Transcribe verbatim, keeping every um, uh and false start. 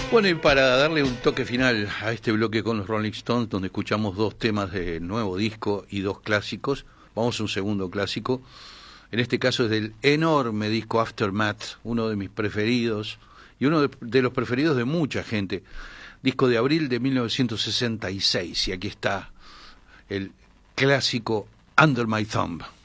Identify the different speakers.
Speaker 1: Bueno, y para darle un toque final a este bloque con los Rolling Stones, donde escuchamos dos temas del nuevo disco y dos clásicos, vamos a un segundo clásico. En este caso es del enorme disco Aftermath, uno de mis preferidos y uno de, de los preferidos de mucha gente. Disco de abril de mil novecientos sesenta y seis, y aquí está el clásico Under My Thumb.